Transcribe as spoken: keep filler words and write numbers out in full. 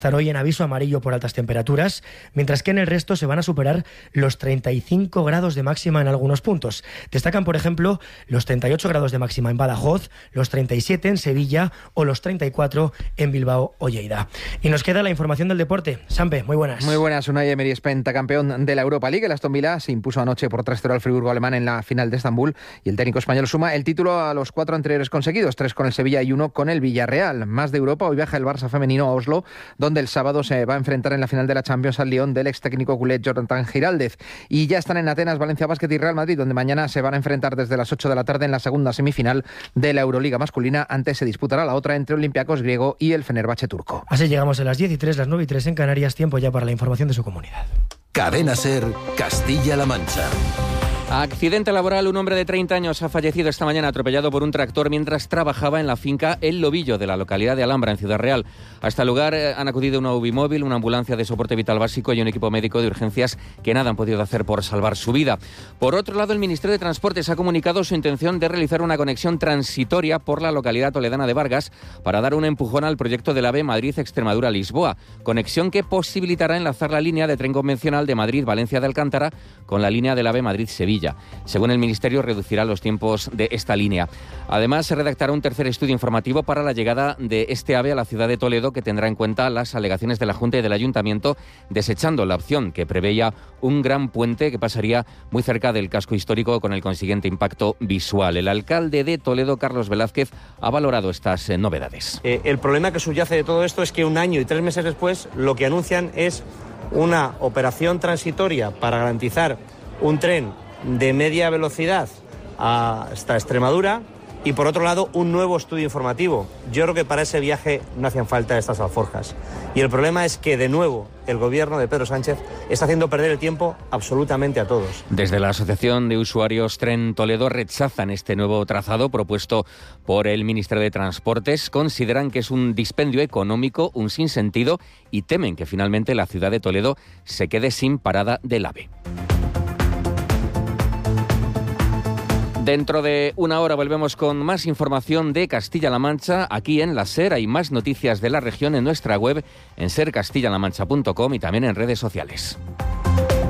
estar hoy en aviso amarillo por altas temperaturas, mientras que en el resto se van a superar los treinta y cinco grados de máxima en algunos puntos. Destacan, por ejemplo, los treinta y ocho grados de máxima en Badajoz, los treinta y siete en Sevilla o los treinta y cuatro en Bilbao o Lleida. Y nos queda la información del deporte. Sampe, muy buenas. Muy buenas. Unai Emery es pentacampeón de la Europa League. El Aston Villa se impuso anoche por tres cero al Friburgo alemán en la final de Estambul y el técnico español suma el título a los cuatro anteriores conseguidos, tres con el Sevilla y uno con el Villarreal. Más de Europa, hoy viaja el Barça femenino a Oslo, donde el sábado se va a enfrentar en la final de la Champions al Lyon del ex técnico culé Jonathan Giraldez. Y ya están en Atenas Valencia Basket y Real Madrid, donde mañana se van a enfrentar desde las ocho de la tarde en la segunda semifinal de la Euroliga masculina. Antes se disputará la otra entre Olympiacos griego y el Fenerbahce turco. Así llegamos a las diez y tres, las nueve y tres en Canarias. Tiempo ya para la información de su comunidad. Cadena SER, Castilla-La Mancha. Accidente laboral. Un hombre de treinta años ha fallecido esta mañana atropellado por un tractor mientras trabajaba en la finca El Lobillo de la localidad de Alhambra, en Ciudad Real. Hasta el lugar han acudido una U B I móvil, una ambulancia de soporte vital básico y un equipo médico de urgencias que nada han podido hacer por salvar su vida. Por otro lado, el Ministerio de Transportes ha comunicado su intención de realizar una conexión transitoria por la localidad toledana de Vargas para dar un empujón al proyecto del AVE Madrid-Extremadura-Lisboa. Conexión que posibilitará enlazar la línea de tren convencional de Madrid-Valencia de Alcántara con la línea del AVE Madrid-Sevilla. Según el Ministerio, reducirá los tiempos de esta línea. Además, se redactará un tercer estudio informativo para la llegada de este AVE a la ciudad de Toledo, que tendrá en cuenta las alegaciones de la Junta y del Ayuntamiento, desechando la opción que preveía un gran puente que pasaría muy cerca del casco histórico con el consiguiente impacto visual. El alcalde de Toledo, Carlos Velázquez, ha valorado estas eh, novedades. Eh, el problema que subyace de todo esto es que un año y tres meses después lo que anuncian es una operación transitoria para garantizar un tren de media velocidad hasta Extremadura y, por otro lado, un nuevo estudio informativo. Yo creo que para ese viaje no hacían falta estas alforjas. Y el problema es que, de nuevo, el gobierno de Pedro Sánchez está haciendo perder el tiempo absolutamente a todos. Desde la Asociación de Usuarios Tren Toledo rechazan este nuevo trazado propuesto por el Ministerio de Transportes. Consideran que es un dispendio económico, un sinsentido, y temen que finalmente la ciudad de Toledo se quede sin parada del AVE. Dentro de una hora volvemos con más información de Castilla-La Mancha. Aquí en la SER hay más noticias de la región en nuestra web, en ser castilla la mancha punto com y también en redes sociales.